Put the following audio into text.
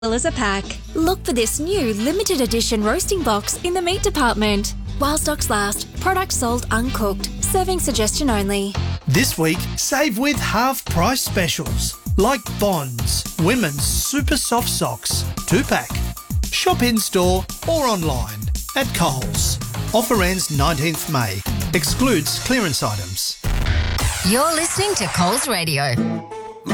as a pack. Look for this new limited edition roasting box in the meat department. While stocks last, products sold uncooked. Serving suggestion only. This week, save with half-price specials like Bonds, women's super soft socks, 2-pack. Shop in-store or online at Coles. Offer ends 19th May. Excludes clearance items. You're listening to Coles Radio.